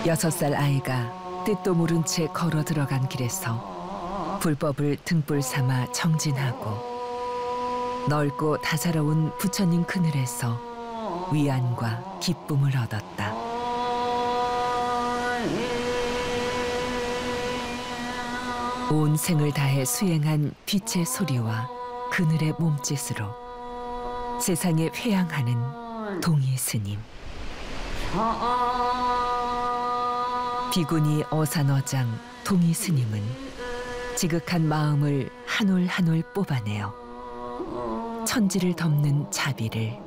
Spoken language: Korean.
6살 아이가 뜻도 모른 채 걸어 들어간 길에서 불법을 등불 삼아 정진하고 넓고 다사로운 부처님 그늘에서 위안과 기쁨을 얻었다. 온 생을 다해 수행한 빛의 소리와 그늘의 몸짓으로 세상에 회양하는 동이 스님. 비구니 어산어장 동이 스님은 지극한 마음을 한 올 한 올 뽑아내어 천지를 덮는 자비를